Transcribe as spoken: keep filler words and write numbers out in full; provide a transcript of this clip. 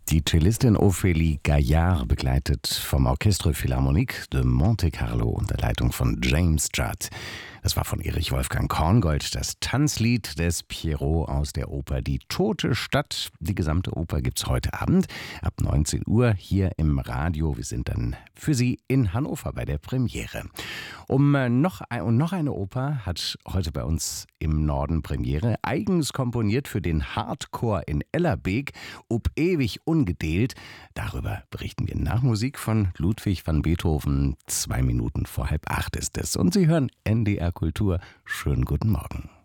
Die Cellistin Ophélie Gaillard, begleitet vom Orchestre Philharmonique de Monte Carlo unter Leitung von James Judd. Das war von Erich Wolfgang Korngold, das Tanzlied des Pierrot aus der Oper Die Tote Stadt. Die gesamte Oper gibt's heute Abend ab neunzehn Uhr hier im Radio. Wir sind dann für Sie in Hannover bei der Premiere. Um noch, ein, und noch eine Oper hat heute bei uns im Norden Premiere, eigens komponiert für den Hardcore in Ellerbeek, ob ewig ungedeelt. Darüber berichten wir nach Musik von Ludwig van Beethoven. Zwei Minuten vor halb acht ist es. Und Sie hören N D R Kultur. Schönen guten Morgen.